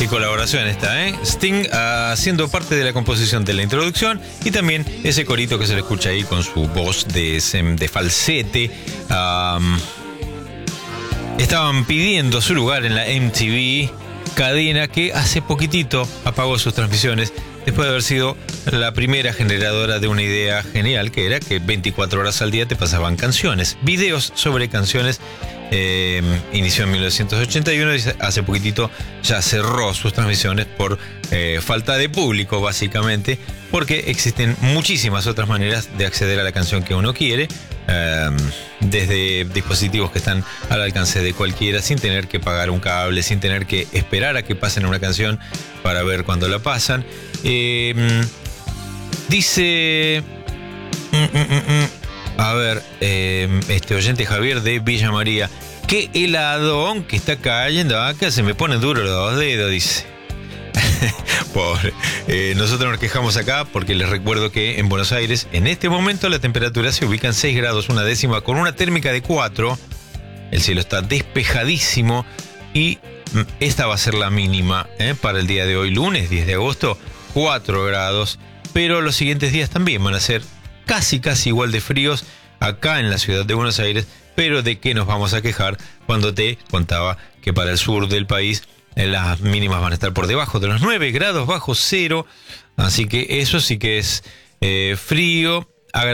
Qué colaboración esta, ¿eh? Sting haciendo parte de la composición de la introducción y también ese corito que se le escucha ahí con su voz de falsete. Estaban pidiendo su lugar en la MTV, cadena que hace poquitito apagó sus transmisiones después de haber sido la primera generadora de una idea genial, que era que 24 horas al día te pasaban canciones, videos sobre canciones. Inició en 1981 y hace poquitito ya cerró sus transmisiones por falta de público, básicamente, porque existen muchísimas otras maneras de acceder a la canción que uno quiere, desde dispositivos que están al alcance de cualquiera, sin tener que pagar un cable, sin tener que esperar a que pasen una canción para ver cuándo la pasan. Dice... A ver, este oyente Javier de Villa María: qué heladón que está cayendo acá, se me ponen duros los dedos, dice. Pobre. Nosotros nos quejamos acá porque les recuerdo que en Buenos Aires en este momento la temperatura se ubica en 6 grados una décima con una térmica de 4. El cielo está despejadísimo y esta va a ser la mínima para el día de hoy, lunes 10 de agosto, 4 grados. Pero los siguientes días también van a ser casi igual de fríos acá en la ciudad de Buenos Aires, pero ¿de qué nos vamos a quejar cuando te contaba que para el sur del país las mínimas van a estar por debajo de los 9 grados bajo cero? Así que eso sí que es frío.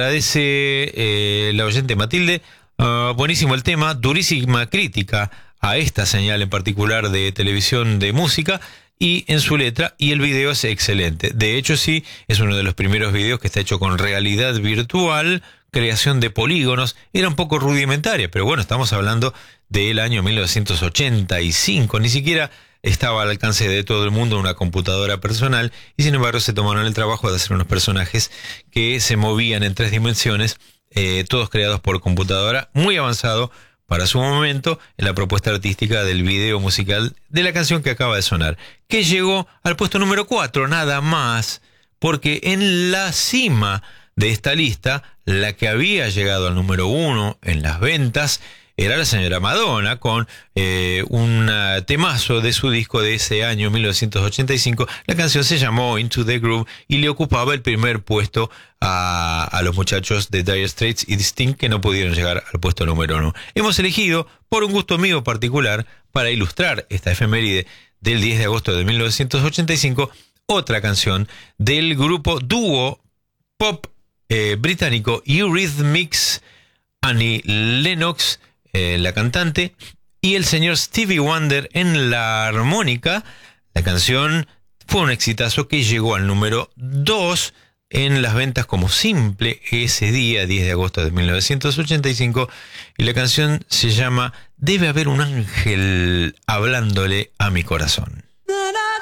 Agradece la oyente Matilde. Buenísimo el tema, durísima crítica a esta señal en particular de televisión de música. Y en su letra, y el video es excelente. De hecho, sí, es uno de los primeros videos que está hecho con realidad virtual, creación de polígonos. Era un poco rudimentaria, pero bueno, estamos hablando del año 1985. Ni siquiera estaba al alcance de todo el mundo una computadora personal, y sin embargo se tomaron el trabajo de hacer unos personajes que se movían en 3 dimensiones, todos creados por computadora, muy avanzado para su momento en la propuesta artística del video musical de la canción que acaba de sonar, que llegó al puesto número 4, nada más, porque en la cima de esta lista, la que había llegado al número 1 en las ventas, era la señora Madonna, con un temazo de su disco de ese año 1985. La canción se llamó Into the Groove y le ocupaba el primer puesto a los muchachos de Dire Straits y Sting, que no pudieron llegar al puesto número 1. Hemos elegido, por un gusto mío particular, para ilustrar esta efeméride del 10 de agosto de 1985, otra canción del grupo dúo pop británico Eurythmics, Annie Lennox, la cantante, y el señor Stevie Wonder en la armónica. La canción fue un exitazo que llegó al número 2 en las ventas como simple ese día, 10 de agosto de 1985, y la canción se llama Debe haber un ángel hablándole a mi corazón.